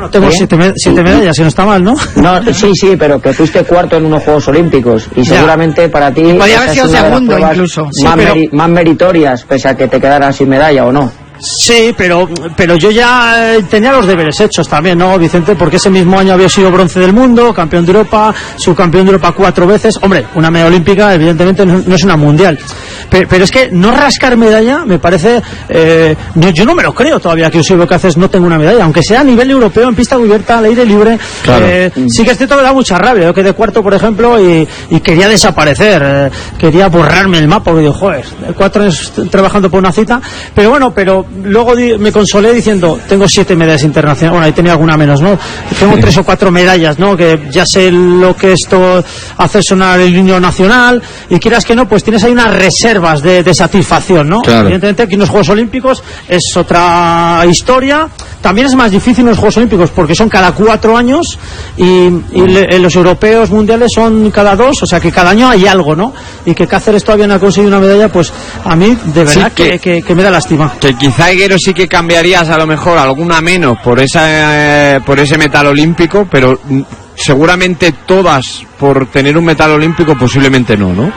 Bueno, tengo 7 medallas, si no está mal, ¿no? No, sí, pero que fuiste cuarto en unos Juegos Olímpicos y seguramente para ti podría haber sido segundo incluso. Más meritorias, pese a que te quedaras sin medalla o no. Sí, pero yo ya tenía los deberes hechos también, ¿no, Vicente? Porque ese mismo año había sido bronce del mundo, campeón de Europa, subcampeón de Europa 4 veces. Hombre, una medalla olímpica evidentemente no es una mundial. Pero es que no rascar medalla me parece... yo no me lo creo todavía que Eusebio Cáceres no tenga una medalla, aunque sea a nivel europeo, en pista cubierta, al aire libre. Claro. Sí que es cierto que da mucha rabia. Yo quedé cuarto, por ejemplo, y quería desaparecer. Quería borrarme el mapa, porque digo, joder, 4 años trabajando por una cita. Pero luego me consolé diciendo, tengo 7 medallas internacionales. Bueno, ahí tenía alguna menos, ¿no? Tengo 3 o 4 medallas, ¿no? Que ya sé lo que esto hace sonar el himno nacional, y quieras que no, pues tienes ahí unas reservas de satisfacción, ¿no? Claro. Evidentemente aquí en los Juegos Olímpicos es otra historia. También es más difícil en los Juegos Olímpicos porque son cada 4 años y los europeos mundiales son cada 2, o sea que cada año hay algo, ¿no? Y que Cáceres todavía no ha conseguido una medalla, pues a mí de verdad sí que me da lástima. Que quizá, Higuero, sí que cambiarías a lo mejor alguna menos por ese metal olímpico, pero seguramente todas por tener un metal olímpico posiblemente no, ¿no?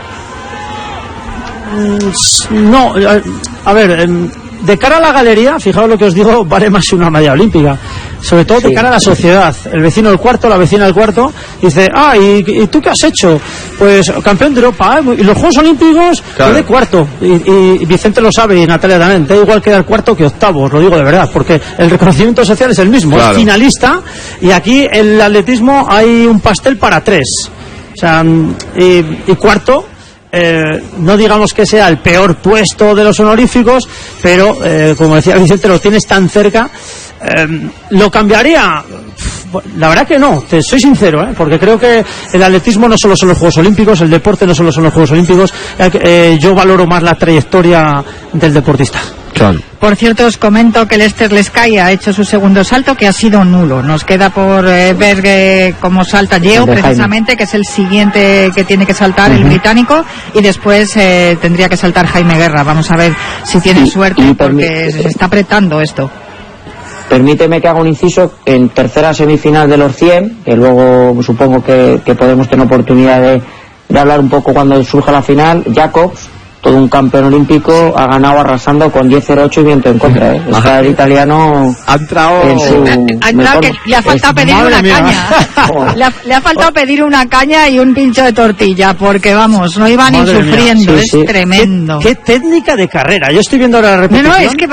No, a ver, de cara a la galería, fijaos lo que os digo, vale más una medalla olímpica, sobre todo de cara a la sociedad. El vecino del cuarto, la vecina del cuarto, dice, ¿y tú qué has hecho? Pues campeón de Europa, y los Juegos Olímpicos, claro, quedé cuarto, y Vicente lo sabe, y Natalia también, da igual quedar cuarto que octavo, os lo digo de verdad, porque el reconocimiento social es el mismo, claro, es finalista, y aquí en el atletismo hay un pastel para 3, o sea, y cuarto. No digamos que sea el peor puesto de los honoríficos, pero como decía Vicente, lo tienes tan cerca. ¿Lo cambiaría? La verdad que no, te soy sincero, porque creo que el atletismo no solo son los Juegos Olímpicos, el deporte no solo son los Juegos Olímpicos. Yo valoro más la trayectoria del deportista. Claro. Por cierto, os comento que Lester Leskai ha hecho su segundo salto, que ha sido nulo. Nos queda por ver cómo salta Yeo, precisamente, que es el siguiente que tiene que saltar, el británico, y después tendría que saltar Jaime Guerra. Vamos a ver si tiene suerte, porque se está apretando esto. Permíteme que haga un inciso en tercera semifinal de los 100, que luego supongo que podemos tener oportunidad de hablar un poco cuando surja la final. Jacobs, todo un campeón olímpico, ha ganado arrasando con 10-0-8 y viento en contra, Está el italiano ha entrado que le ha faltado pedir una caña. Le ha faltado pedir una caña y un pincho de tortilla, porque vamos, no iban ni sufriendo. Sí, tremendo. ¿Qué técnica de carrera? Yo estoy viendo la repetición. No, es que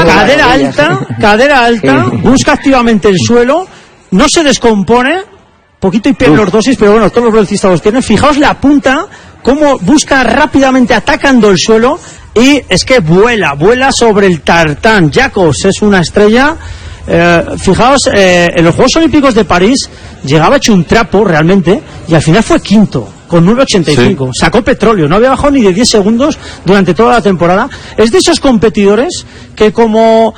cadera alta, busca activamente el suelo, no se descompone, poquito hiperlordosis, pero bueno, todos los velocistas los tienen. Fijaos la punta, cómo busca rápidamente atacando el suelo, y es que vuela sobre el tartán. Jacobs es una estrella. Fijaos, en los Juegos Olímpicos de París llegaba hecho un trapo realmente, y al final fue quinto con 9.85, sacó petróleo, no había bajado ni de 10 segundos durante toda la temporada. Es de esos competidores que como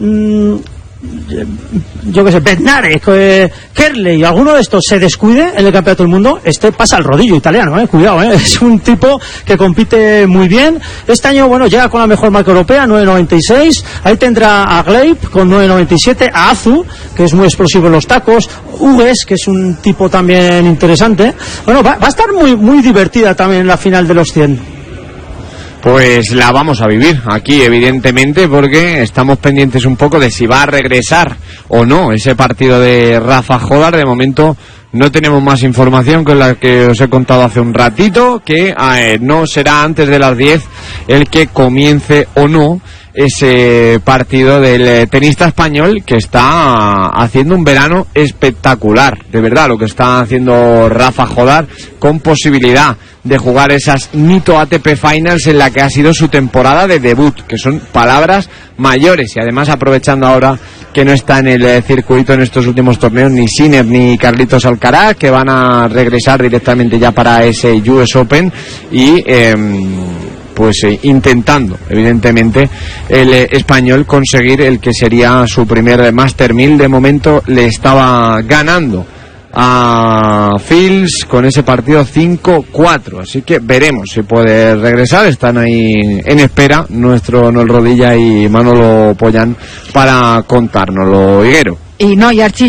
yo qué sé, Bednarek, Kerley, alguno de estos se descuide en el campeonato del mundo, pasa al rodillo italiano, cuidado, es un tipo que compite muy bien. Este año, bueno, llega con la mejor marca europea, 9.96, ahí tendrá a Gleib con 9.97, a Azu, que es muy explosivo en los tacos, Hugues, que es un tipo también interesante. Bueno, va a estar muy, muy divertida también la final de los 100. Pues la vamos a vivir aquí, evidentemente, porque estamos pendientes un poco de si va a regresar o no ese partido de Rafa Jodar. De momento no tenemos más información que la que os he contado hace un ratito, que no será antes de las 10 el que comience o no ese partido del tenista español, que está haciendo un verano espectacular, de verdad, lo que está haciendo Rafa Jodar, con posibilidad de jugar esas Nitto ATP Finals en la que ha sido su temporada de debut, que son palabras mayores, y además aprovechando ahora que no está en el circuito en estos últimos torneos ni Sinner ni Carlitos Alcaraz, que van a regresar directamente ya para ese US Open, y intentando evidentemente el español conseguir el que sería su primer Master 1000. De momento le estaba ganando a Fields con ese partido 5-4, así que veremos si puede regresar. Están ahí en espera nuestro Noel Rodilla y Manolo Pollán para contárnoslo, Higuero. Y Archie